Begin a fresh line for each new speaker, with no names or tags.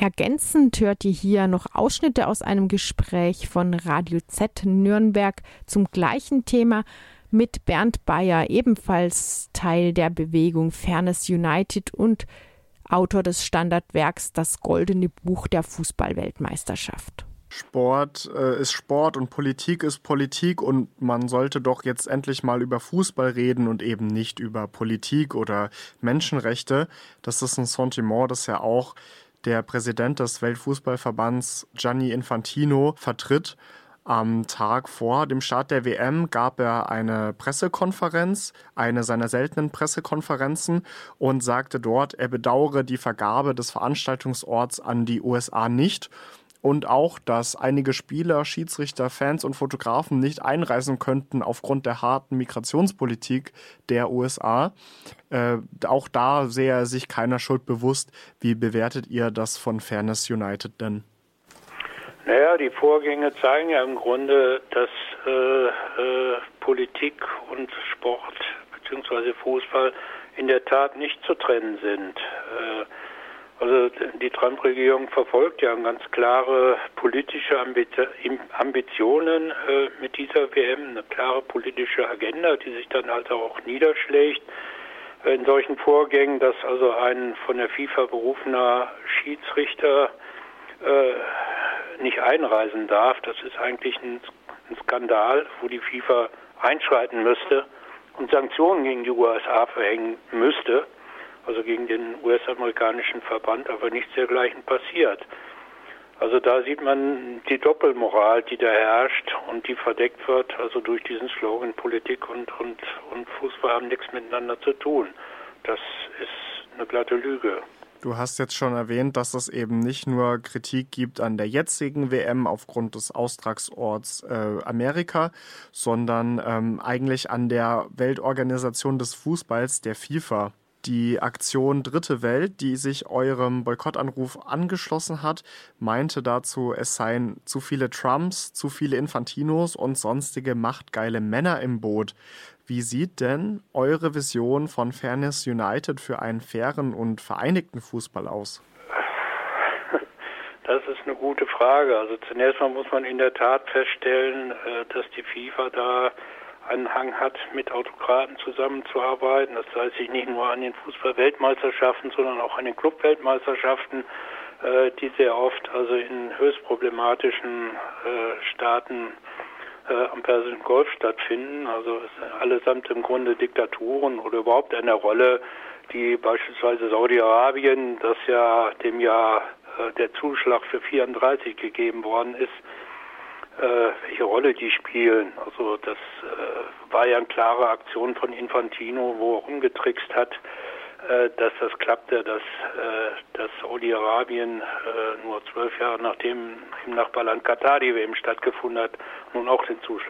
Ergänzend hört ihr hier noch Ausschnitte aus einem Gespräch von Radio Z Nürnberg zum gleichen Thema mit Bernd Bayer, ebenfalls Teil der Bewegung Fairness United und Autor des Standardwerks Das Goldene Buch der Fußball-Weltmeisterschaft.
Sport ist Sport und Politik ist Politik und man sollte doch jetzt endlich mal über Fußball reden und eben nicht über Politik oder Menschenrechte. Das ist ein Sentiment, das ja auch der Präsident des Weltfußballverbands Gianni Infantino vertritt. Am Tag vor dem Start der WM gab er eine Pressekonferenz, eine seiner seltenen Pressekonferenzen, und sagte dort, er bedauere die Vergabe des Veranstaltungsorts an die USA nicht. Und auch, dass einige Spieler, Schiedsrichter, Fans und Fotografen nicht einreisen könnten aufgrund der harten Migrationspolitik der USA. Auch da sehe er sich keiner Schuld bewusst. Wie bewertet ihr das von Fairness United denn?
Naja, die Vorgänge zeigen ja im Grunde, dass Politik und Sport bzw. Fußball in der Tat nicht zu trennen sind. Also die Trump-Regierung verfolgt ja ganz klare politische Ambitionen mit dieser WM, eine klare politische Agenda, die sich dann halt auch niederschlägt in solchen Vorgängen, dass also ein von der FIFA berufener Schiedsrichter nicht einreisen darf. Das ist eigentlich ein Skandal, wo die FIFA einschreiten müsste und Sanktionen gegen die USA verhängen müsste. Also gegen den US-amerikanischen Verband, aber nichts dergleichen passiert. Also da sieht man die Doppelmoral, die da herrscht und die verdeckt wird, also durch diesen Slogan Politik und Fußball haben nichts miteinander zu tun. Das ist eine glatte Lüge.
Du hast jetzt schon erwähnt, dass es eben nicht nur Kritik gibt an der jetzigen WM aufgrund des Austragsorts Amerika, sondern eigentlich an der Weltorganisation des Fußballs, der FIFA. Die Aktion Dritte Welt, die sich eurem Boykottanruf angeschlossen hat, meinte dazu, es seien zu viele Trumps, zu viele Infantinos und sonstige machtgeile Männer im Boot. Wie sieht denn eure Vision von Fairness United für einen fairen und vereinigten Fußball aus?
Das ist eine gute Frage. Also zunächst mal muss man in der Tat feststellen, dass die FIFA da einen Hang hat, mit Autokraten zusammenzuarbeiten. Das heißt sich nicht nur an den Fußball-Weltmeisterschaften, sondern auch an den Club-Weltmeisterschaften, die sehr oft also in höchst problematischen Staaten am Persischen Golf stattfinden. Also allesamt im Grunde Diktaturen oder überhaupt eine Rolle, die beispielsweise Saudi-Arabien, das ja dem Jahr der Zuschlag für 34 gegeben worden ist, welche Rolle die spielen. Also das war ja eine klare Aktion von Infantino, wo er rumgetrickst hat, dass das klappte, dass Saudi-Arabien nur 12 Jahre nachdem im Nachbarland Katar die WM stattgefunden hat, nun auch den Zuschlag